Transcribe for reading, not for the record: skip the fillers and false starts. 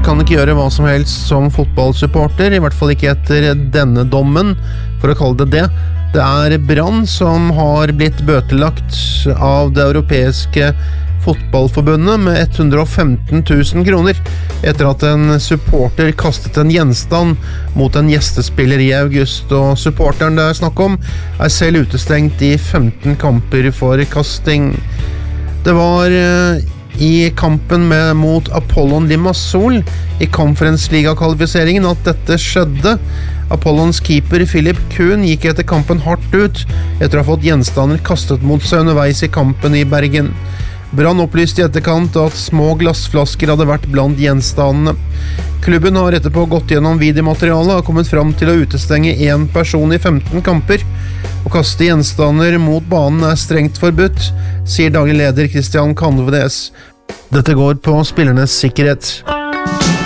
kan ikke gjøre hva som helst som fotballsupporter, i hvert fall ikke etter denne dommen, for å kalle det det. Det Brann som har blitt bøtelagt av det europeiske fotballforbundet med 115 000 kroner etter at en supporter kastet en gjenstand mot en gjestespiller i august, og supporteren det snakk om selv utestengt i 15 kamper for kasting. Det var i kampen mot Apollon Limassol i konferensliga-kvalifiseringen at dette skjedde. Apollons keeper Philip Kuhn gikk etter kampen hardt ut etter å ha fått gjenstander kastet mot seg underveis i kampen i Bergen. Brann opplyste i etterkant at små glassflasker hadde vært blant gjenstandene. Klubben har etterpå gått gjennom videomaterialet og kommet fram til å utestenge en person i 15 kamper. Å kaste gjenstander mot banen strengt forbudt, sier daglig leder Christian Kanvedes. Dette går på spillernes sikkerhet.